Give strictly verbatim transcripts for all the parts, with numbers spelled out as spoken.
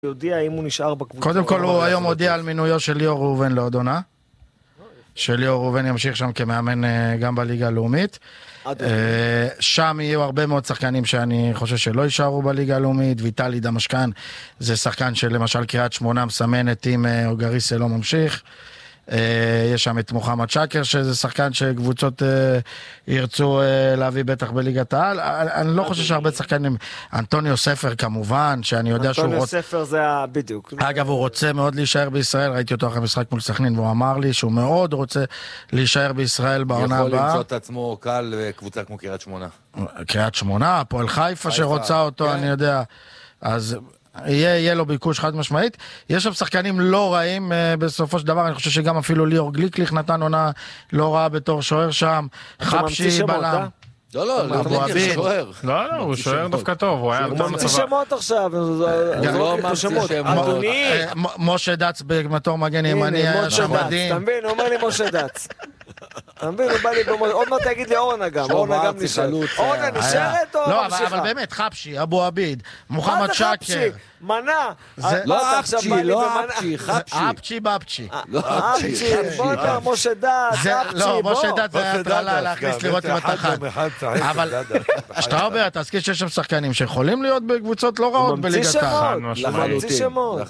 יודיע אם הוא נשאר בקבוצה. קודם כל הוא היום הודיע על מינויו של ליאור ראובן לעוד עונה. שליאור ראובן ימשיך שם כמאמן גם בליגה הלאומית. שם יהיו הרבה מאוד שחקנים שאני חושב שלא יישארו בליגה הלאומית. ויטלי דמשקן זה שחקן שלמשל קריית שמונה מסמנת עם אוגריסה לא ממשיך. יש שם את מוחמד שקר שזה שחקן שקבוצות ירצו להביא בטח בליגת העל. אני לא חושב שהרבה שחקנים. אנטוניו ספר כמובן שאני יודע שהוא אנטוניו ספר זה בדיוק. אגב הוא רוצה מאוד להישאר בישראל, ראיתי אותו אחרי משחק מול סכנין והוא אמר לי שהוא מאוד רוצה להישאר בישראל בעונה הבאה. יכול למצוא את עצמו קל בקבוצה כמו קריית שמונה. קריית שמונה, הפועל חיפה שרוצה אותו אני יודע. אז יהיה, יהיה לו ביקוש חד משמעית. יש שם שחקנים לא רעים uh, בסופו של דבר, אני חושב שגם אפילו ליאור גליקליך נתן עונה לא רעה בתור שוער שם. חפשי בלם. לא, לא, לא, שוער. לא, לא, הוא שוער דווקא טוב, הוא היה... הוא ממציא שמות עכשיו, גם לא אמרתי שמות. אדוני. משה דץ בתור מגן ימני. משה דץ, אתה מבין? הוא אומר לי משה דץ. אתה מבין, הוא בא לי במות, עוד מעט תגיד לי אורנה גם, אורנה גם נשארת. אורנה נשארת או לא, ממשיכה? אבל באמת, חפשי, אבו עביד, מוחמד שקר. מנה. לא אפצ'י, לא אפצ'י, חפשי. אפצ'י באפצ'י. אפצ'י, בוא נראה, משה דץ, אפצ'י, לא, בוא. משה דץ זה היה הטרלה להכניס לראות אם אתה חד. אבל, שטראובר, תזכיר שיש שם שחקנים שיכולים להיות בקבוצות לא רעות בליגת העל. הוא ממציא שמות.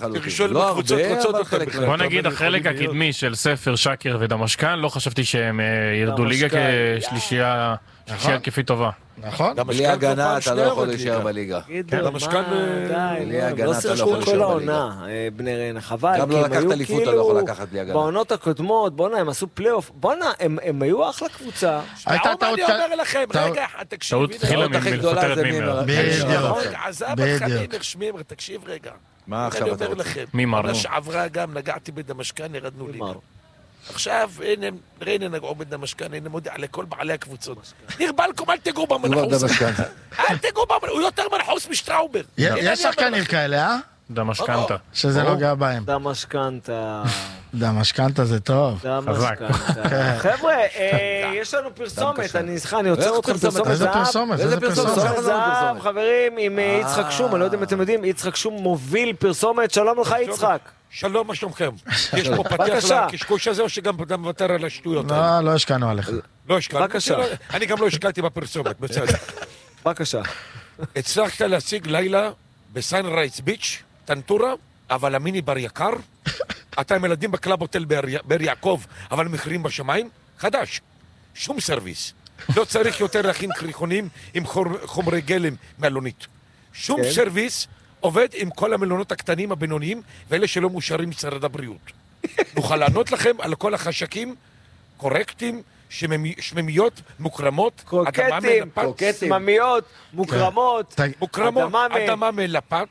בוא נגיד, החלק הקדמי של ספר, שקר ודמשקן, לא חשבתי שהם ירדו ליגה כשלישייה כפי טובה. נכון? בלי הגנה אתה לא יכול להישאר בליגה. דמשקן, די, לא שיחקו כל העונה, בני ריינה, חבל. גם לא לקחת אליפות, אתה לא יכול לקחת בלי הגנה. בעונות הקודמות, בוא'נה, הם עשו פלייאוף, בוא'נה, הם היו אחלה קבוצה. הייתה טעות, אני אומר לכם, רגע, תקשיב. טעות התחילה מלפטר את מימר. בדיוק. עזב אותך מימר שמימר, תקשיב רגע. מה עכשיו אתה רוצה? מימר. עונה שעברה גם, נגעתי בדמשקן, ירדנו ליגה. עכשיו, הנה, ריינה נגעו בדמשקן, הנה מודיע לכל בעלי הקבוצות. ניר בלקום, אל תגעו במנחוס. אל תגעו במנחוס, הוא יותר מנחוס משטראובר. יש שחקנים כאלה, אה? דמשקנטה. שזה לא גאה בהם. דמשקנטה. דמשקנטה זה טוב. דמשקנטה. חבר'ה, יש לנו פרסומת, אני סליחה, אני עוצר אתכם פרסומת איזה זהב. פרסומת? איזה פרסומת? פרסומת זהב, חברים, עם יצחק שום, אני לא יודע אם אתם יודעים, יצחק שום מוביל פרסומת, שלום לך יצחק. שלום, מה שלומכם? יש פה פתיח לקשקוש הזה או שגם אתה מוותר על השטויות? לא, לא השקענו עליך. לא השקענו. בבקשה. אני גם לא השקעתי בפרסומת, בסדר. בבקשה. הצלחת להשיג לילה בסנרייז ביץ', טנטורה, אבל המיני בר יקר. אתה עם ילדים בקלאב הוטל באר יעקב, אבל מחירים בשמיים. חדש. שום סרוויס. לא צריך יותר להכין קריחונים עם חומרי גלם מלונית. שום סרוויס. עובד עם כל המלונות הקטנים הבינוניים ואלה שלא מאושרים משרד הבריאות. נוכל לענות לכם על כל החשקים קורקטים, שממיות, מוקרמות, קוקטים, סממיות, מוקרמות, מוקרמות, אדמה מלפת,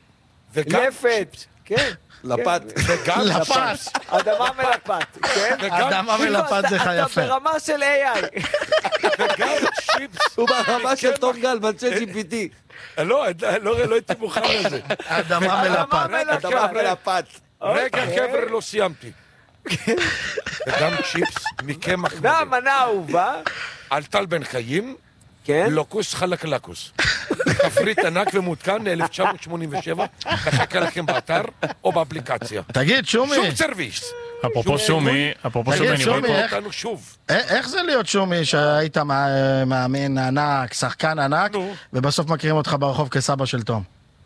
לפת, כן. לפת. וגם לפת. אדמה מלפת, כן? אדמה מלפת זה יפה. אתה ברמה של איי איי. וגם צ'יפס. הוא ברמה של תום גל, בצ'אט ג'י פי טי. לא, לא הייתי מוכן לזה. אדמה מלפת. אדמה מלפת. רגע, חבר'ה, לא סיימתי. וגם צ'יפס מקמח מלא. והמנה האהובה. על טל בן חיים, כן? לוקוס חלקלקוס. תפריט ענק ומותקן ל-אלף תשע מאות שמונים ושבע, מחכה לכם באתר או באפליקציה. תגיד, שומי. שום סרוויס. אפרופו שומי, אפרופו שומי, אני רואה פה אותנו שוב. איך זה להיות שומי שהיית מאמן ענק, שחקן ענק, ובסוף מכירים אותך ברחוב כסבא של תום?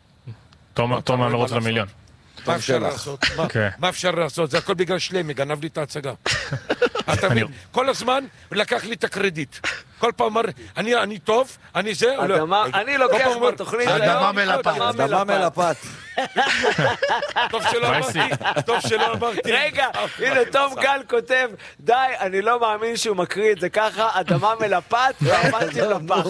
תום מהמרוץ למיליון. מה אפשר לעשות? מה אפשר לעשות? זה הכל בגלל שלמי, גנב לי את ההצגה. אתה מבין? כל הזמן לקח לי את הקרדיט. כל פעם אמר, אני טוב, אני זה... אני לוקח בתוכנית היום. אדמה מלפת. אדמה מלפת. טוב שלא אמרתי. טוב שלא אמרתי. רגע, הנה תום גל כותב, די, אני לא מאמין שהוא מקריא את זה ככה, אדמה מלפת ועמדתי לפח.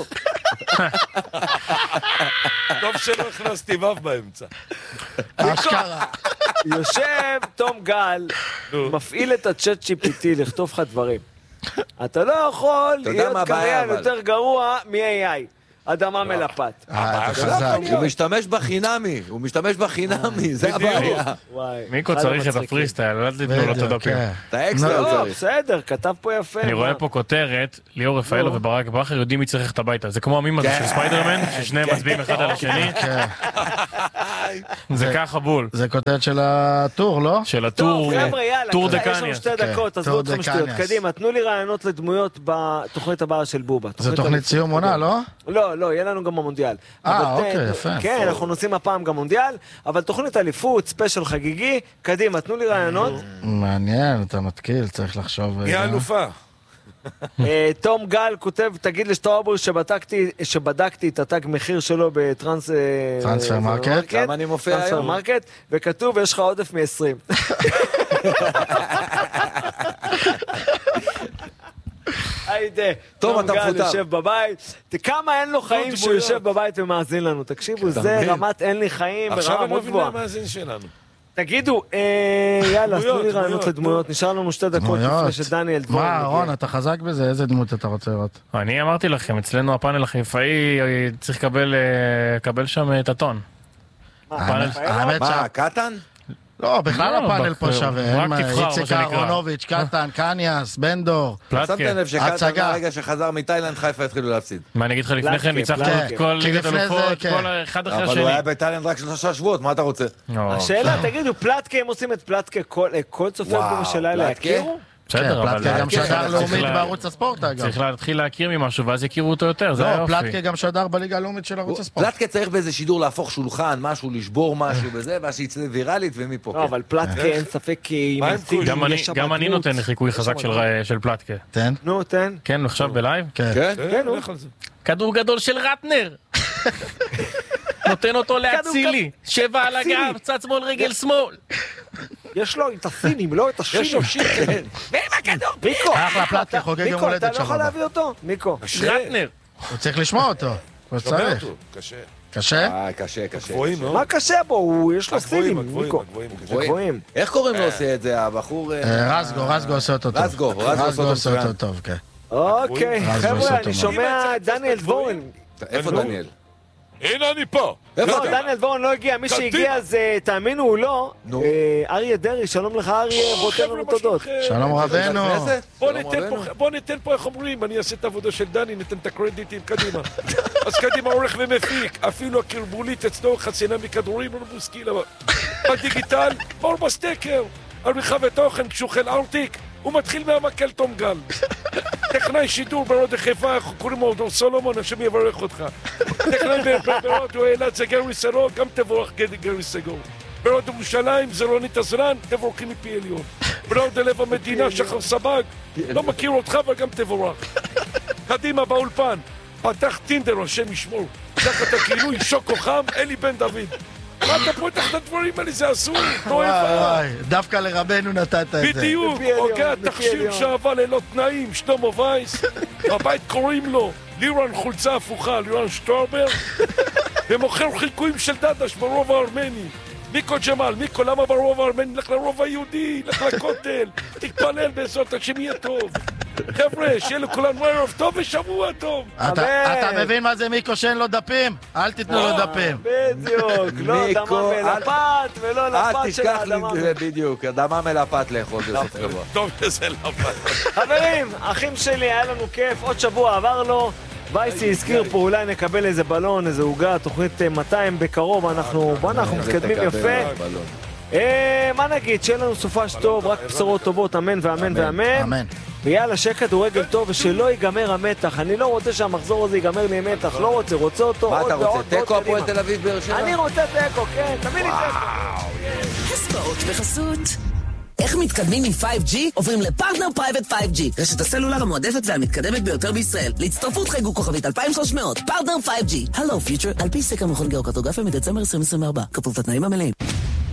טוב שלא הכנסתי וו באמצע. אשכרה. יושב תום גל, מפעיל את הצ'אט ג'י פי טי לכתוב לך דברים. אתה לא יכול להיות קריין יותר גרוע מ-איי איי. אדמה מלפת. הוא משתמש בחינמי, הוא משתמש בחינמי, זה הבעיה. מיקו צריך את הפריסטייל, אל תתנו לו את הדופים. את האקסטרה הוא צריך. בסדר, כתב פה יפה. אני רואה פה כותרת, ליאור רפאלו וברק בכר יודעים מי צריך את הביתה. זה כמו המים הזה של ספיידרמן, ששניהם מצביעים אחד על השני. זה ככה בול. זה כותרת של הטור, לא? של הטור, טור דה קניאס. יש לנו שתי דקות, עזבו אתכם שטויות. קדימה, תנו לי רעיונות לדמויות בתוכנית הבאה של בובה. זה תוכנית סיום עונה, לא? לא, לא, יהיה לנו גם המונדיאל. אה, אוקיי, יפה. כן, אנחנו נוסעים הפעם גם מונדיאל, אבל תוכנית אליפות, ספיישל חגיגי, קדימה, תנו לי רעיונות. מעניין, אתה מתקיל, צריך לחשוב... היא אלופה. תום גל כותב, תגיד לשטראובר שבדקתי את התג מחיר שלו בטרנס... טרנספר מרקט. למה אני מופיע טרנספר היום? מרקט, וכתוב, יש לך עודף מ-עשרים. היידה, תום גל יושב בבית. כמה אין לו חיים שהוא יושב בבית ומאזין לנו. תקשיבו, זה רמת אין לי חיים ברמה מאוד גבוהה. עכשיו אני מבין המאזין שלנו. תגידו, יאללה, תנו לי רעיונות לדמויות, נשאר לנו שתי דקות לפני שדניאל דבורן מגיע. מה, רון, אתה חזק בזה? איזה דמות אתה רוצה לראות? אני אמרתי לכם, אצלנו הפאנל החיפאי צריך לקבל שם את הטון. מה, קטן? לא, בכלל הפאנל פה שווה. איציק אהרונוביץ', קטן, קניאס, בנדור. שמתם לב שקטן ברגע שחזר מתאילנד חיפה התחילו להפסיד. מה, אני אגיד לך לפני כן, ניצחנו את כל ליגת אלופות, כל אחד אחר השני. אבל הוא היה בתאילנד רק שלושה שבועות, מה אתה רוצה? השאלה, תגידו, פלטקה, הם עושים את פלטקה כל צופה בו של לילה, יכירו? בסדר, אבל... פלטקה גם שדר לאומית בערוץ הספורט, אגב. צריך להתחיל להכיר ממשהו, ואז יכירו אותו יותר, זה היופי. לא, פלטקה גם שדר בליגה הלאומית של ערוץ הספורט. פלטקה צריך באיזה שידור להפוך שולחן, משהו, לשבור משהו בזה, ואז שיצא ויראלית ומפה. לא, אבל פלטקה אין ספק כי... גם אני נותן חיקוי חזק של פלטקה. תן. נו, תן. כן, עכשיו בלייב? כן. כן, נו. כדור גדול של רטנר. נותן אותו להצילי. שבע על הגב, צד שמאל רגל שמאל. יש לו את הסינים, לא את השינים. יש לו שיט, כן. ואם הכדור, מיקו. אחלה פלטקה, חוגג יום הולדת מיקו, אתה לא יכול שלך. להביא אותו? מיקו. רטנר. הוא צריך לשמוע אותו. כמו שצריך. קשה. קשה? אה, קשה, קשה. גבוהים מאוד. מה קשה בו? יש לו סינים, הגבוהים, מיקו. הגבוהים, גבוהים. איך קוראים לו עושה את זה, הבחור... רזגו, רזגו עושה אותו טוב. רזגו, רזגו עושה אותו טוב, כן. אוקיי, חבר'ה, אני שומע דניאל דבורן. איפה דניאל? הנה אני פה. לא, דניאל דבורן לא הגיע, מי שהגיע זה, תאמינו הוא לא, אריה דרי, שלום לך אריה, בוא תן לנו תודות. שלום רבנו. בוא ניתן פה, איך אומרים, אני אעשה את העבודה של דני, ניתן את הקרדיטים קדימה. אז קדימה עורך ומפיק, אפילו הקרבולית אצלו חסינה מכדורים לא מושכיל, בדיגיטל, בור בסטקר, עריכה ותוכן, קשוחל ארטיק, הוא מתחיל מהמקל תום גל. טכנאי שידור ברוד חיפה, קוראים לו דור סולומון, השם יברך אותך. טכנאי ברוד הוא העלת זה גרי סגור, גם תבורך גרי סגור. ברוד ירושלים זה רונית עזרן, תבורכים מפי עליון. ברוד לב המדינה, שחר סבג, לא מכיר אותך אבל גם תבורך. קדימה באולפן, פתח טינדר, השם ישמור. תחת הכינוי שוקו חם, אלי בן דוד. מה אתה פותח את הדברים האלה, זה אסור, תועבה. דווקא לרבנו נתת את זה. בדיוק, הוגע תכשיר שעבה ללא תנאים, שלמה וייס, בבית קוראים לו לירן חולצה הפוכה, לירן שטראובר, ומוכר חלקויים של דדש ברוב הארמני. מיקו ג'מאל, מיקו, למה ברוב הארמני? לך לרוב היהודי, לך לכותל, תתפלל בעזרת השם יהיה טוב. חבר'ה, שיהיה לכולנו ערב טוב ושבוע טוב. אתה מבין מה זה מיקו שאין לו דפים? אל תיתנו לו דפים. בדיוק, לא אדמה מלפת ולא לפת של האדמה. אל תשכח לי, בדיוק, אדמה מלפת לאכול בסוף שבוע. טוב שזה לפת. חברים, אחים שלי, היה לנו כיף, עוד שבוע עבר לו. וייסי הזכיר פה, אולי נקבל איזה בלון, איזה עוגה, תוכנית מאתיים בקרוב, אנחנו, בוא אנחנו מתקדמים יפה. מה נגיד, שיהיה לנו סופש טוב, רק בשורות טובות, אמן ואמן ואמן. אמן. ויאללה, שכדורגל טוב ושלא ייגמר המתח. אני לא רוצה שהמחזור הזה ייגמר לי מתח, לא רוצה, רוצה אותו מה עוד אתה ועוד. רוצה, תיקו הפועל תל אביב באר שבע? אני רוצה תיקו, כן, תביא לי תיקו. הספורט בחסות. איך מתקדמים מ-פייב ג'י? עוברים לפרטנר פרייבט פייב ג'י, רשת הסלולר המועדפת והמתקדמת ביותר בישראל. להצטרפות חייגו כוכבית אלפיים ושלוש מאות, פרטנר פייב ג'י. הלו פיוטר, על פי סקר מכון גיאוקרטוגרפיה מדצמבר עשרים עשרים וארבע. כפוף לתנאים המלאים.